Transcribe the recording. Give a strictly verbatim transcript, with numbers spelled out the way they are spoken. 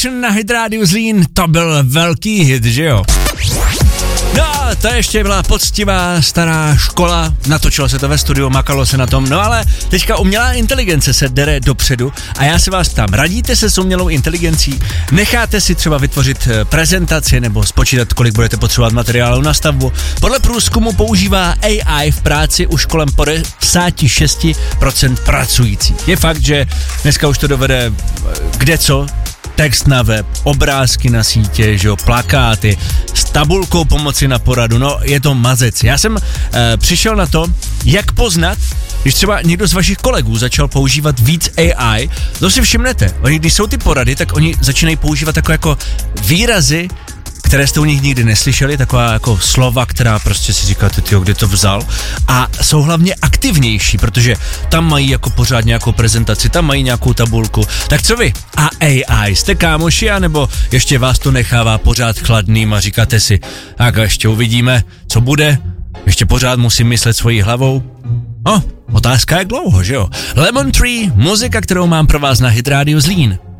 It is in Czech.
Production na Hit Radio Zlín, to byl velký hit, že jo? No, to ještě byla poctivá stará škola, natočilo se to ve studiu, makalo se na tom, no ale teďka umělá inteligence se dere dopředu a já se vás ptám, radíte se s umělou inteligencí, necháte si třeba vytvořit prezentaci nebo spočítat, kolik budete potřebovat materiálu na stavbu. Podle průzkumu používá A I v práci už kolem padesát šest procent pracujících. Je fakt, že dneska už to dovede kdeco, text na web, obrázky na sítě, že jo, plakáty, s tabulkou pomoci na poradu, no je to mazec. Já jsem e, přišel na to, jak poznat, když třeba někdo z vašich kolegů začal používat víc A I, to si všimnete, oni když jsou ty porady, tak oni začínají používat takové jako výrazy, které jste u nich nikdy neslyšeli, taková jako slova, která prostě si říkáte, tyjo, kde to vzal, a jsou hlavně aktivnější, protože tam mají jako pořád nějakou prezentaci, tam mají nějakou tabulku. Tak co vy? A A I, jste kámoši, anebo ještě vás to nechává pořád chladným a říkáte si, tak ještě uvidíme, co bude, ještě pořád musím myslet svojí hlavou? No, otázka jak dlouho, že jo? Lemon Tree, muzika, kterou mám pro vás na Hit Radio Zlín.